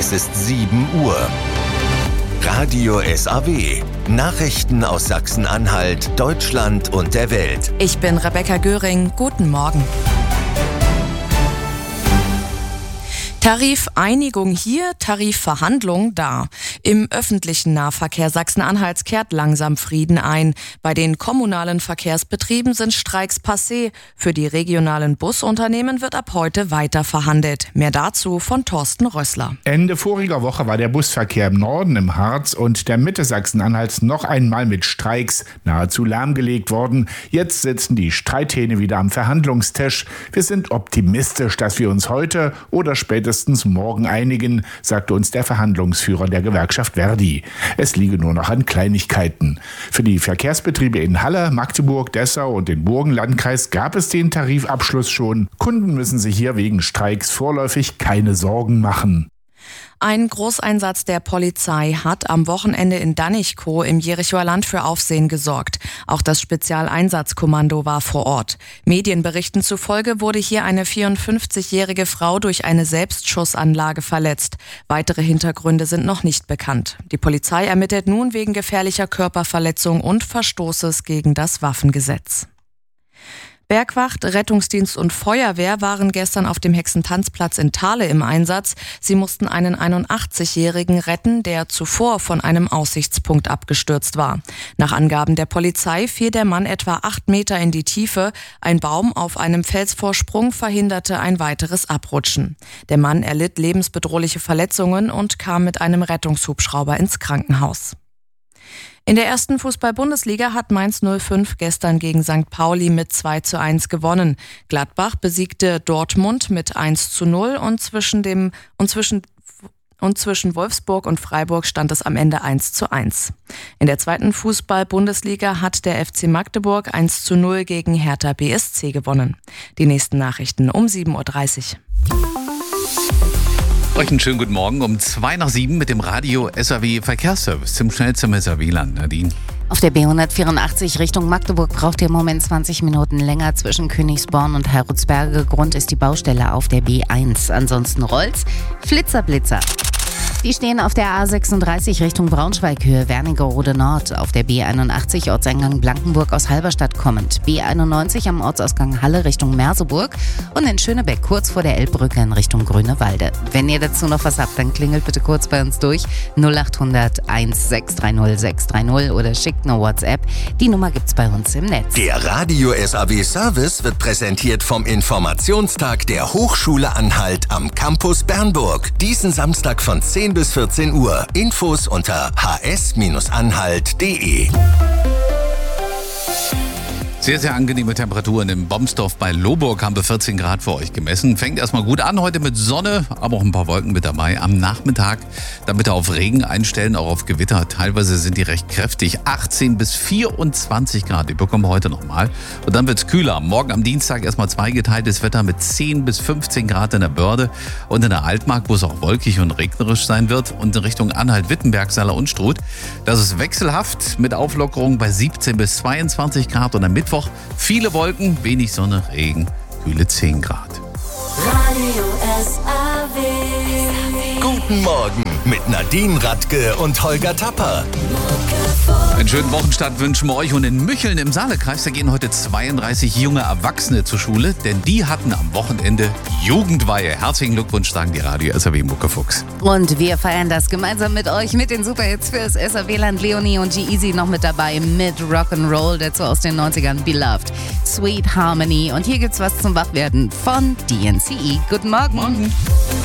Es ist 7 Uhr. Radio SAW. Nachrichten aus Sachsen-Anhalt, Deutschland und der Welt. Ich bin Rebecca Göring. Guten Morgen. Tarifeinigung hier, Tarifverhandlung da. Im öffentlichen Nahverkehr Sachsen-Anhalts kehrt langsam Frieden ein. Bei den kommunalen Verkehrsbetrieben sind Streiks passé. Für die regionalen Busunternehmen wird ab heute weiter verhandelt. Mehr dazu von Thorsten Rössler. Ende voriger Woche war der Busverkehr im Norden, im Harz und der Mitte Sachsen-Anhalts noch einmal mit Streiks nahezu lahmgelegt worden. Jetzt sitzen die Streithähne wieder am Verhandlungstisch. Wir sind optimistisch, dass wir uns heute oder spätestens morgen einigen, sagte uns der Verhandlungsführer der Gewerkschaft Verdi. Es liege nur noch an Kleinigkeiten. Für die Verkehrsbetriebe in Halle, Magdeburg, Dessau und den Burgenlandkreis gab es den Tarifabschluss schon. Kunden müssen sich hier wegen Streiks vorläufig keine Sorgen machen. Ein Großeinsatz der Polizei hat am Wochenende in Danichkow im Jerichoer Land für Aufsehen gesorgt. Auch das Spezialeinsatzkommando war vor Ort. Medienberichten zufolge wurde hier eine 54-jährige Frau durch eine Selbstschussanlage verletzt. Weitere Hintergründe sind noch nicht bekannt. Die Polizei ermittelt nun wegen gefährlicher Körperverletzung und Verstoßes gegen das Waffengesetz. Bergwacht, Rettungsdienst und Feuerwehr waren gestern auf dem Hexentanzplatz in Thale im Einsatz. Sie mussten einen 81-Jährigen retten, der zuvor von einem Aussichtspunkt abgestürzt war. Nach Angaben der Polizei fiel der Mann etwa 8 Meter in die Tiefe. Ein Baum auf einem Felsvorsprung verhinderte ein weiteres Abrutschen. Der Mann erlitt lebensbedrohliche Verletzungen und kam mit einem Rettungshubschrauber ins Krankenhaus. In der ersten Fußball-Bundesliga hat Mainz 05 gestern gegen St. Pauli mit 2:1 gewonnen. Gladbach besiegte Dortmund mit 1:0 und zwischen Wolfsburg und Freiburg stand es am Ende 1:1. In der zweiten Fußball-Bundesliga hat der FC Magdeburg 1:0 gegen Hertha BSC gewonnen. Die nächsten Nachrichten um 7:30 Uhr. Euch einen schönen guten Morgen um 6:02 mit dem Radio SAW Verkehrsservice zum schnellsten SAW-Land. Nadine. Auf der B184 Richtung Magdeburg braucht ihr im Moment 20 Minuten länger zwischen Königsborn und Herrutsberge. Grund ist die Baustelle auf der B1. Ansonsten rollt's. Flitzer. Die stehen auf der A36 Richtung Braunschweig, Höhe Wernigerode Nord. Auf der B81 Ortseingang Blankenburg aus Halberstadt kommend. B91 am Ortsausgang Halle Richtung Merseburg. Und in Schönebeck kurz vor der Elbbrücke in Richtung Grünewalde. Wenn ihr dazu noch was habt, dann klingelt bitte kurz bei uns durch. 0800 1630 630 oder schickt eine WhatsApp. Die Nummer gibt's bei uns im Netz. Der Radio SAW Service wird präsentiert vom Informationstag der Hochschule Anhalt am Campus Bernburg. Diesen Samstag von 10 bis 14 Uhr. Infos unter hs-anhalt.de. Sehr, sehr angenehme Temperaturen im Bomsdorf bei Lohburg haben wir 14 Grad für euch gemessen. Fängt erstmal gut an, heute mit Sonne, aber auch ein paar Wolken mit dabei. Am Nachmittag dann bitte auf Regen einstellen, auch auf Gewitter. Teilweise sind die recht kräftig. 18 bis 24 Grad, die bekommen wir heute nochmal. Und dann wird's kühler. Morgen am Dienstag erstmal zweigeteiltes Wetter mit 10 bis 15 Grad in der Börde und in der Altmark, wo es auch wolkig und regnerisch sein wird. Und in Richtung Anhalt-Wittenberg, Saller und Struth. Das ist wechselhaft mit Auflockerung bei 17 bis 22 Grad und am Mittwoch viele Wolken, wenig Sonne, Regen, kühle 10 Grad. Radio SAW. Guten Morgen mit Nadine Radke und Holger Tapper. Einen schönen Wochenstart wünschen wir euch. Und in Mücheln im Saalekreis, da gehen heute 32 junge Erwachsene zur Schule, denn die hatten am Wochenende Jugendweihe. Herzlichen Glückwunsch, sagen die Radio SAW Muckefuchs. Und wir feiern das gemeinsam mit euch mit den Superhits fürs SAW-Land. Leonie und G-Eazy noch mit dabei mit Rock'n'Roll, dazu aus den 90ern Beloved, Sweet Harmony. Und hier gibt's was zum Wachwerden von DNCE. Guten Morgen.